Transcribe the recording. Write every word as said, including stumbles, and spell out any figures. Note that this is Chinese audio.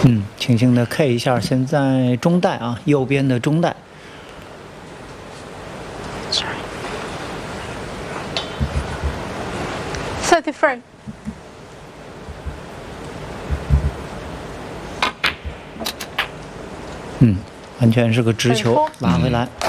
嗯，轻轻的 K 一下，现在中带啊，右边的中带。 thirty frame。 嗯，完全是个直球，拉回来。